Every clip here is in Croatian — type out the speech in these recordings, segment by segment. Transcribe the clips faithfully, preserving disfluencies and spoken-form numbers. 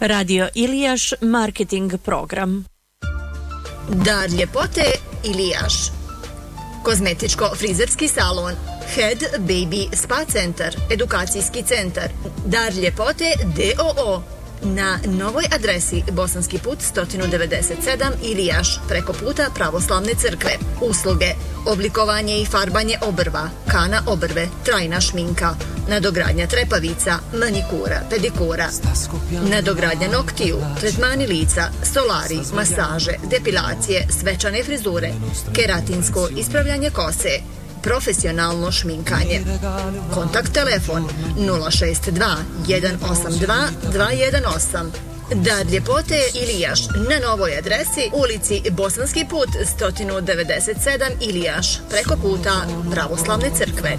Radio Ilijaš marketing program. Dar ljepote Ilijaš. Kozmetičko-frizerski salon, Head Baby Spa centar, edukacijski centar, Dar ljepote D O O. Na novoj adresi Bosanski put sto devedeset sedam Ilijaš, preko puta Pravoslavne crkve. Usluge: oblikovanje i farbanje obrva, kana obrve, trajna šminka, nadogradnja trepavica, manikura, pedikura, nadogradnja noktiju, tretmani lica, solari, masaže, depilacije, svečane frizure, keratinsko ispravljanje kose, profesionalno šminkanje. Kontakt telefon nula šest dva jedan osam dva dva jedan osam. Dar ljepote Ilijaš, na novoj adresi ulici Bosanski put sto devedeset sedam Ilijaš, preko puta Pravoslavne crkve.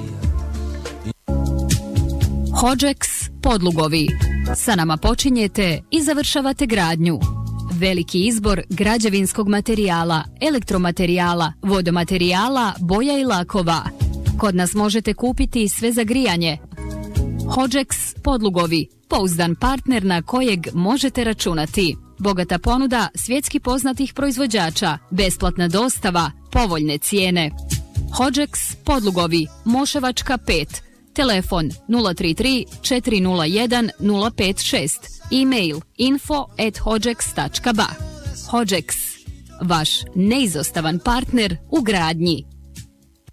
Hodžeks Podlugovi. Sa nama počinjete i završavate gradnju. Veliki izbor građevinskog materijala, elektromaterijala, vodomaterijala, boja i lakova. Kod nas možete kupiti sve za grijanje. Hodžeks Podlugovi, pouzdan partner na kojeg možete računati. Bogata ponuda svjetski poznatih proizvođača, besplatna dostava, povoljne cijene. Hodžeks Podlugovi, Moševačka pet. Telefon nula tri tri četiri nula jedan nula pet šest. E-mail info at hodžeks tačka ba. Hodžeks, vaš neizostavan partner u gradnji.